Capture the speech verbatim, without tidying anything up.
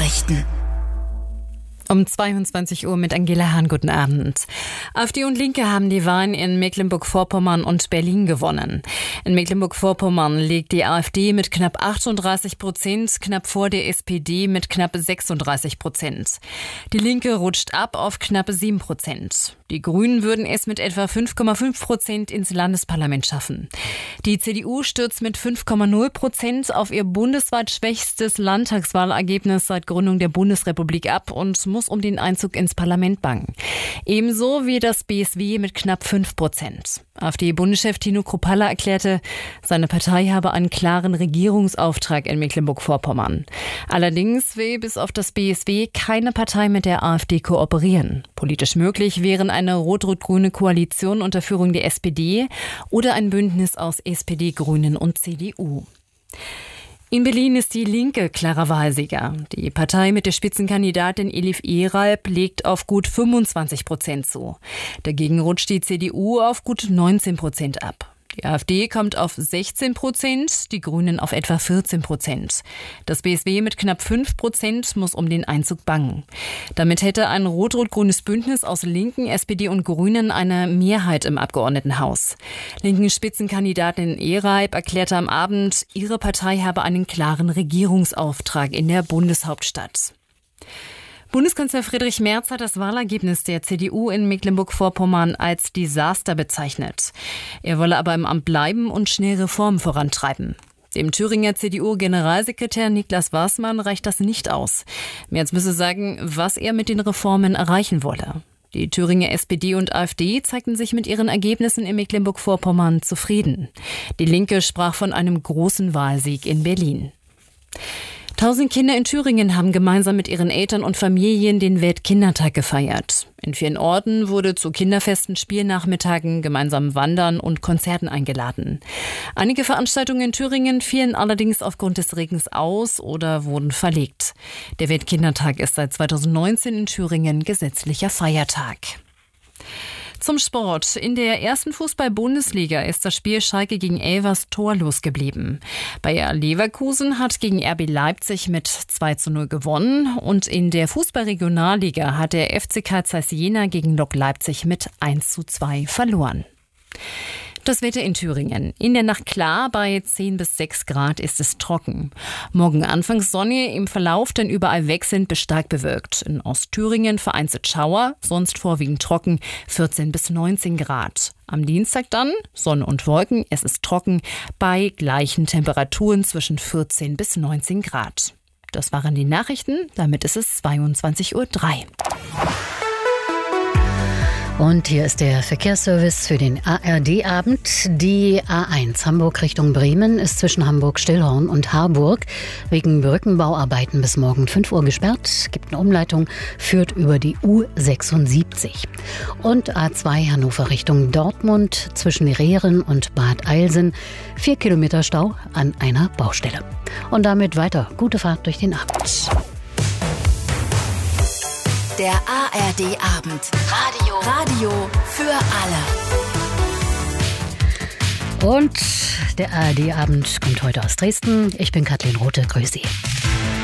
Nachrichten. Um zweiundzwanzig Uhr mit Angela Hahn. Guten Abend. AfD und Linke haben die Wahlen in Mecklenburg-Vorpommern und Berlin gewonnen. In Mecklenburg-Vorpommern liegt die AfD mit knapp achtunddreißig Prozent, knapp vor der S P D mit knapp sechsunddreißig Prozent. Die Linke rutscht ab auf knapp sieben Prozent. Die Grünen würden es mit etwa fünf Komma fünf Prozent ins Landesparlament schaffen. Die C D U stürzt mit fünf Komma null Prozent auf ihr bundesweit schwächstes Landtagswahlergebnis seit Gründung der Bundesrepublik ab und muss um den Einzug ins Parlament bangen. Ebenso wie das B S W mit knapp fünf Prozent. AfD-Bundeschef Tino Kruppalla erklärte, seine Partei habe einen klaren Regierungsauftrag in Mecklenburg-Vorpommern. Allerdings will bis auf das B S W keine Partei mit der AfD kooperieren. Politisch möglich wären eine rot-rot-grüne Koalition unter Führung der S P D oder ein Bündnis aus S P D, Grünen und C D U. In Berlin ist die Linke klarer Wahlsieger. Die Partei mit der Spitzenkandidatin Elif Ehreib legt auf gut fünfundzwanzig Prozent zu. Dagegen rutscht die C D U auf gut neunzehn Prozent ab. Die AfD kommt auf sechzehn Prozent, die Grünen auf etwa vierzehn Prozent. Das B S W mit knapp fünf Prozent muss um den Einzug bangen. Damit hätte ein rot-rot-grünes Bündnis aus Linken, S P D und Grünen eine Mehrheit im Abgeordnetenhaus. Linken Spitzenkandidatin Ehreib erklärte am Abend, ihre Partei habe einen klaren Regierungsauftrag in der Bundeshauptstadt. Bundeskanzler Friedrich Merz hat das Wahlergebnis der C D U in Mecklenburg-Vorpommern als Desaster bezeichnet. Er wolle aber im Amt bleiben und schnell Reformen vorantreiben. Dem Thüringer C D U-Generalsekretär Niklas Waßmann reicht das nicht aus. Merz müsse sagen, was er mit den Reformen erreichen wolle. Die Thüringer S P D und AfD zeigten sich mit ihren Ergebnissen in Mecklenburg-Vorpommern zufrieden. Die Linke sprach von einem großen Wahlsieg in Berlin. Tausend Kinder in Thüringen haben gemeinsam mit ihren Eltern und Familien den Weltkindertag gefeiert. In vielen Orten wurde zu Kinderfesten, Spielnachmittagen, gemeinsamen Wandern und Konzerten eingeladen. Einige Veranstaltungen in Thüringen fielen allerdings aufgrund des Regens aus oder wurden verlegt. Der Weltkindertag ist seit zweitausendneunzehn in Thüringen gesetzlicher Feiertag. Zum Sport. In der ersten Fußball-Bundesliga ist das Spiel Schalke gegen Elvers torlos geblieben. Bayer Leverkusen hat gegen R B Leipzig mit zwei zu null gewonnen und in der Fußball-Regionalliga hat der F C Carl Zeiss Jena gegen Lok Leipzig mit eins zu zwei verloren. Das Wetter in Thüringen. In der Nacht klar, bei zehn bis sechs Grad ist es trocken. Morgen anfangs Sonne, im Verlauf dann überall wechselnd bis stark bewölkt. In Ostthüringen vereinzelt Schauer, sonst vorwiegend trocken, vierzehn bis neunzehn Grad. Am Dienstag dann Sonne und Wolken, es ist trocken, bei gleichen Temperaturen zwischen vierzehn bis neunzehn Grad. Das waren die Nachrichten, damit ist es zweiundzwanzig Uhr drei. Und hier ist der Verkehrsservice für den A R D-Abend. Die A eins Hamburg Richtung Bremen ist zwischen Hamburg-Stillhorn und Harburg wegen Brückenbauarbeiten bis morgen fünf Uhr gesperrt. Gibt eine Umleitung, führt über die U sechsundsiebzig. Und A zwei Hannover Richtung Dortmund zwischen Rehren und Bad Eilsen. Vier Kilometer Stau an einer Baustelle. Und damit weiter. Gute Fahrt durch den Abend. Der A R D-Abend. Radio. Radio für alle. Und der A R D-Abend kommt heute aus Dresden. Ich bin Kathleen Rothe. Grüß Sie.